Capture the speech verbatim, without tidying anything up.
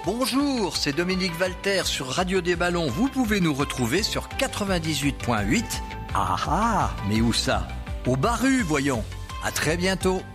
Bonjour, c'est Dominique Valter sur Radio des Ballons. Vous pouvez nous retrouver sur quatre-vingt-dix-huit point huit. Ah ah, mais où ça? Au Barru, voyons. À très bientôt.